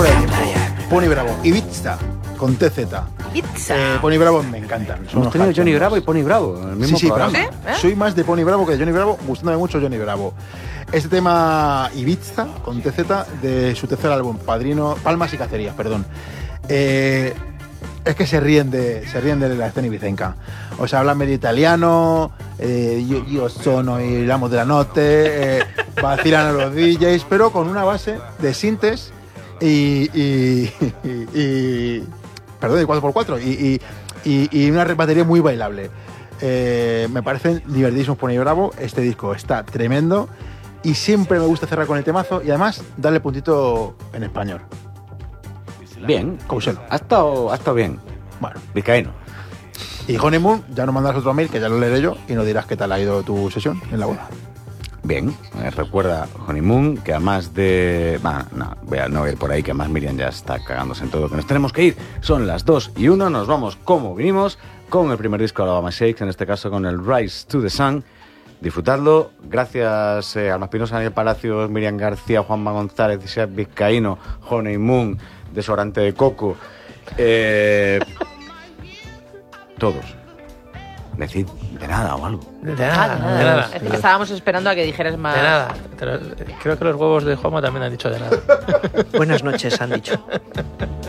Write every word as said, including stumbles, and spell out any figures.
fuera de tiempo. Pony Bravo. Ibiza, con T Z. Ibiza. Eh, Pony Bravo me encantan. Son Hemos tenido unos Johnny cachondos. Bravo y Pony Bravo en el mismo Sí, sí, programa. pero ¿Sí? ¿Eh? soy más de Pony Bravo que de Johnny Bravo, gustándome mucho Johnny Bravo. Este tema Ibiza, con T Z, de su tercer álbum, Padrino, Palmas y Cacerías, perdón. Eh, es que se ríen de se ríen de la escena ibicenca. O sea, hablan medio italiano, eh, yo, yo sono y hablamos de la noche, eh, vacilan a los D Js, pero con una base de sintes y, y, y, y perdón, de cuatro por cuatro y, y, y, y una batería muy bailable. Eh, me parecen divertidísimos Pony Bravo. Este disco está tremendo y siempre me gusta cerrar con el temazo y además darle puntito en español. Bien. Couselo. Ha estado, ha estado bien. Bueno. Vizcaíno. Y Honeymoon, ya nos mandas otro mail que ya lo leeré yo y nos dirás qué tal ha ido tu sesión en la boda. Bien, eh, recuerda Honeymoon, que además de... Bah, no, voy a, no voy a ir por ahí, que además Miriam ya está cagándose en todo, que nos tenemos que ir. Son las dos y uno, nos vamos como vinimos, con el primer disco de Alabama Shakes, en este caso con el Rise to the Sun. Disfrutadlo. Gracias eh, a Alma Espinosa, Daniel Palacios, Miriam García, Juanma González, Isaac Vizcaíno, Honeymoon, desodorante de coco. Eh, todos. Decid de nada o algo. De nada, Ah, de de nada. nada. Es que estábamos esperando a que dijeras más. De nada. Pero creo que los huevos de Juanma también han dicho de nada. Buenas noches, han dicho.